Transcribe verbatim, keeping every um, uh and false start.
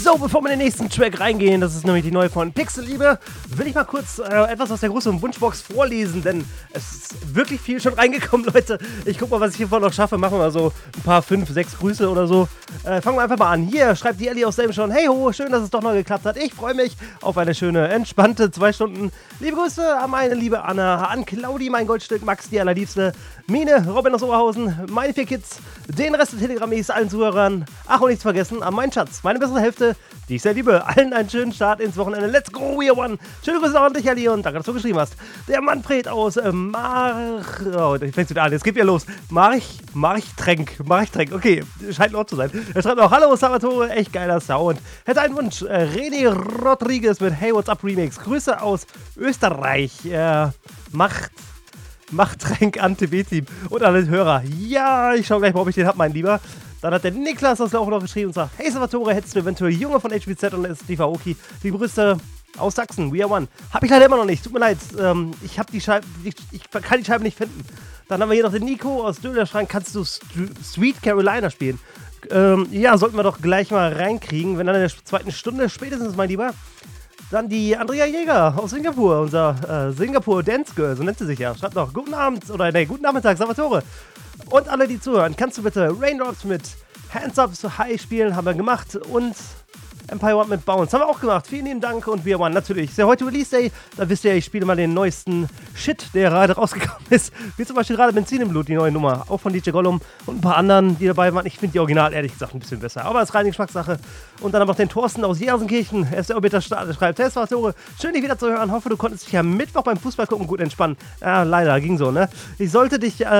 So, bevor wir in den nächsten Track reingehen, das ist nämlich die neue von Pixelliebe, will ich mal kurz äh, etwas aus der großen Wunschbox vorlesen, denn es ist wirklich viel schon reingekommen, Leute. Ich guck mal, was ich hiervon noch schaffe. Machen wir mal so ein paar, fünf, sechs Grüße oder so. Äh, fangen wir einfach mal an. Hier schreibt die Ellie aus Selben schon: Hey ho, schön, dass es doch noch geklappt hat. Ich freue mich auf eine schöne, entspannte zwei Stunden. Liebe Grüße an meine liebe Anna, an Claudi, mein Goldstück, Max, die allerliebste, Mine, Robin aus Oberhausen, meine vier Kids, den Rest der Telegram-Mails, allen Zuhörern. Ach, und nichts vergessen, an meinen Schatz, meine bessere Hälfte, die ich sehr liebe. Allen einen schönen Start ins Wochenende. Let's go, we are one. Schöne Grüße auch an dich, Ali, und danke, dass du geschrieben hast. Der Manfred aus äh, Mar... Oh, ich fängst wieder an, jetzt geht wieder los. Marich, Marich-Tränk, Marich-Tränk, okay, scheint ein Ort zu sein. Er schreibt auch: Hallo, Salvatore, echt geiler Sound. Hätte einen Wunsch, äh, René Rodriguez mit Hey, What's Up Remix. Grüße aus Österreich. Äh, macht... Machttränk Anti-B-Team und alle Hörer. Ja, ich schau gleich mal, ob ich den hab, mein Lieber. Dann hat der Niklas das auch noch geschrieben und sagt: Hey Salvatore, hättest du eventuell Junge von H B Z und S D V Oki? Die Grüße aus Sachsen, We Are One. Hab ich leider immer noch nicht, tut mir leid. Ähm, ich hab die Scheibe, ich, ich kann die Scheibe nicht finden. Dann haben wir hier noch den Nico aus Dönerschrank. Kannst du Sweet Carolina spielen? Ähm, ja, sollten wir doch gleich mal reinkriegen, wenn dann in der zweiten Stunde spätestens, mein Lieber. Dann die Andrea Jäger aus Singapur, unser äh, Singapur Dance Girl, so nennt sie sich ja. Schreibt noch: Guten Abend oder nee, guten Nachmittag, Salvatore. Und alle, die zuhören, kannst du bitte Raindrops mit Hands Up so High spielen, haben wir gemacht, und Empire One mit Bounce haben wir auch gemacht. Vielen lieben Dank, und We Are One natürlich. Ist ja heute Release Day, da wisst ihr, ich spiele mal den neuesten Shit, der gerade rausgekommen ist. Wie zum Beispiel gerade Benzin im Blut, die neue Nummer, auch von D J Gollum und ein paar anderen, die dabei waren. Ich finde die Original ehrlich gesagt ein bisschen besser, aber das ist reine Geschmackssache. Und dann haben wir noch den Thorsten aus Jersenkirchen, er ist der Orbiter Start, schreibt: Hey Salvatore, schön dich wieder zu hören. Hoffe, du konntest dich am Mittwoch beim Fußball gucken gut entspannen. Ja, leider, ging so, ne? Ich sollte dich äh,